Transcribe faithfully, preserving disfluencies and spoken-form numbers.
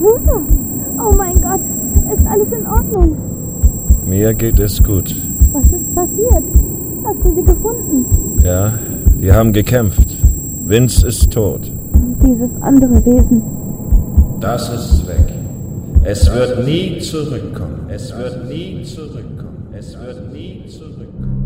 Luther! Oh mein Gott! Ist alles in Ordnung? Mir geht es gut. Was ist passiert? Hast du sie gefunden? Ja, die haben gekämpft. Vince ist tot. Und dieses andere Wesen? Das ist weg. Es wird nie zurückkommen. Es wird nie zurückkommen. Es wird nie zurückkommen.